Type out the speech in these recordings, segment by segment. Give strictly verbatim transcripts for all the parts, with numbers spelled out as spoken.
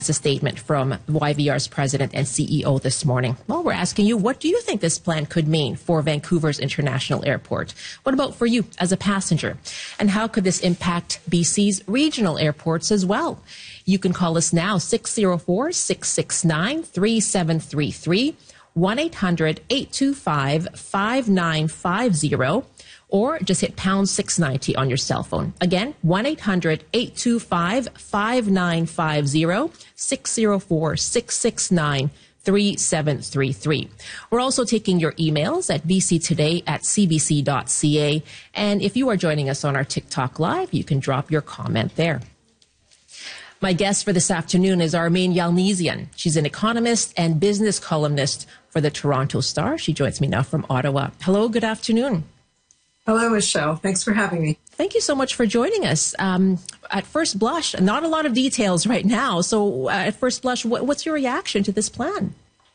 a statement from Y V R's president and C E O this morning. Well, we're asking you, what do you think this plan could mean for Vancouver's International Airport? What about for you as a passenger? And how could this impact B C's regional airports as well? You can call us now, six oh four, six six nine, three seven three three, one eight hundred, eight two five, five nine five zero. Or just hit pound six ninety on your cell phone. Again, one eight hundred, eight two five, five nine five zero, six oh four, six six nine, three seven three three. We're also taking your emails at b c today at c b c dot c a. And if you are joining us on our TikTok Live, you can drop your comment there. My guest for this afternoon is Armine Yalnizyan. She's an economist and business columnist for the Toronto Star. She joins me now from Ottawa. Hello, good afternoon. Hello, Michelle. Thanks for having me. Thank you so much for joining us. Um, at first blush, not a lot of details right now. So uh, at first blush, what, what's your reaction to this plan?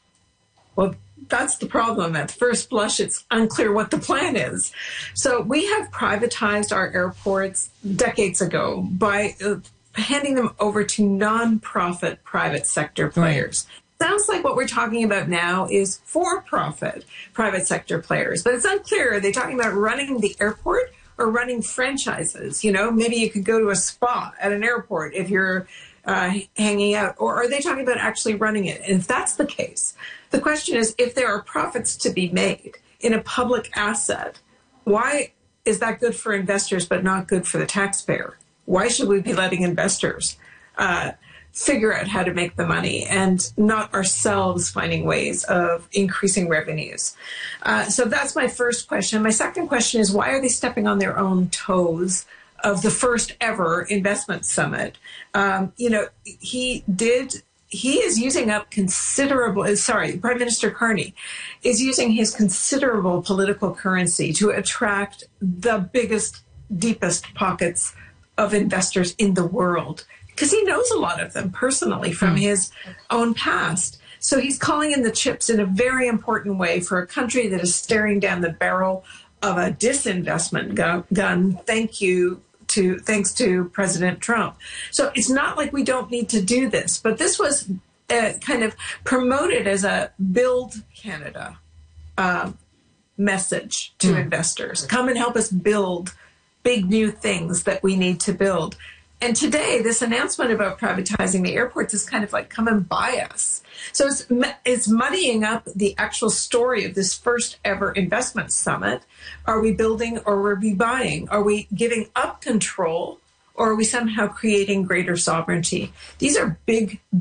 Well, that's the problem. At first blush, it's unclear what the plan is. So we have privatized our airports decades ago by uh, handing them over to nonprofit private sector players. Right. Sounds like what we're talking about now is for-profit private sector players, but it's unclear. Are they talking about running the airport or running franchises? You know, maybe you could go to a spa at an airport if you're uh, hanging out, or are they talking about actually running it? And if that's the case, the question is, if there are profits to be made in a public asset, why is that good for investors but not good for the taxpayer? Why should we be letting investors uh, figure out how to make the money and not ourselves finding ways of increasing revenues? Uh, so that's my first question. My second question is, why are they stepping on their own toes of the first ever investment summit? Um, you know, he did, he is using up considerable, sorry, Prime Minister Carney is using his considerable political currency to attract the biggest, deepest pockets of investors in the world, because he knows a lot of them personally from his own past. So he's calling in the chips in a very important way for a country that is staring down the barrel of a disinvestment gun. Thank you to, thanks to President Trump. So it's not like we don't need to do this, but this was uh, kind of promoted as a Build Canada uh, message to mm. investors. Come and help us build big new things that we need to build. And today, this announcement about privatizing the airports is kind of like, come and buy us. So it's, it's muddying up the actual story of this first ever investment summit. Are we building or are we buying? Are we giving up control or are we somehow creating greater sovereignty? These are big